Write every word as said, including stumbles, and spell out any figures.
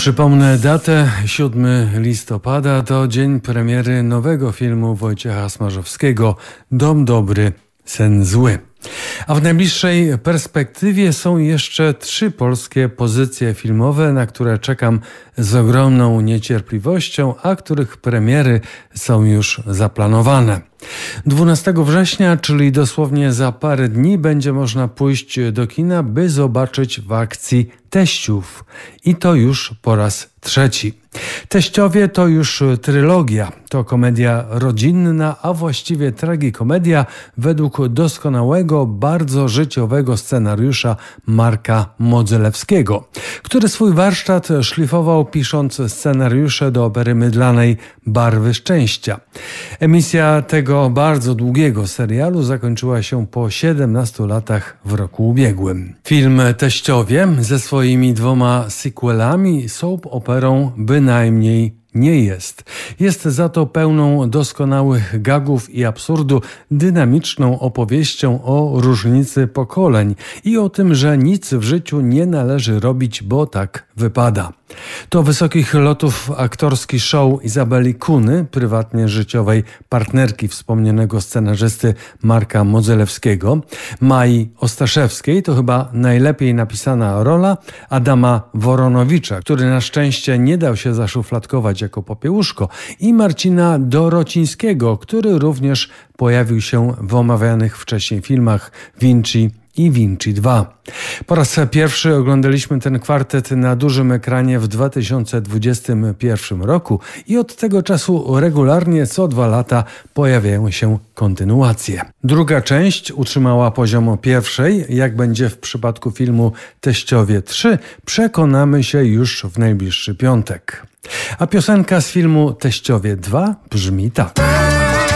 Przypomnę datę, siódmego listopada to dzień premiery nowego filmu Wojciecha Smarzowskiego Dom dobry, sen zły. A w najbliższej perspektywie są jeszcze trzy polskie pozycje filmowe, na które czekam z ogromną niecierpliwością, a których premiery są już zaplanowane. dwunastego września, czyli dosłownie za parę dni, będzie można pójść do kina, by zobaczyć w akcji Teściów. I to już po raz trzeci. Teściowie to już trylogia. To komedia rodzinna, a właściwie tragikomedia według doskonałego, bardzo życiowego scenariusza Marka Modzelewskiego, który swój warsztat szlifował pisząc scenariusze do opery mydlanej Barwy szczęścia. Emisja tego bardzo długiego serialu zakończyła się po siedemnastu latach w roku ubiegłym. Film Teściowie ze swoimi dwoma sequelami soap operą bynajmniej nie jest. Jest za to pełną doskonałych gagów i absurdu, dynamiczną opowieścią o różnicy pokoleń i o tym, że nic w życiu nie należy robić, bo tak wypada. To wysokich lotów aktorski show Izabeli Kuny, prywatnie życiowej partnerki wspomnianego scenarzysty Marka Modzelewskiego, Mai Ostaszewskiej, to chyba najlepiej napisana rola Adama Woronowicza, który na szczęście nie dał się zaszufladkować jako popiełuszko, i Marcina Dorocińskiego, który również pojawił się w omawianych wcześniej filmach Vinci i Vinci dwa. Po raz pierwszy oglądaliśmy ten kwartet na dużym ekranie w dwa tysiące dwudziestym pierwszym roku i od tego czasu regularnie co dwa lata pojawiają się kontynuacje. Druga część utrzymała poziom pierwszej. Jak będzie w przypadku filmu Teściowie trzy, przekonamy się już w najbliższy piątek. A piosenka z filmu Teściowie dwa brzmi tak.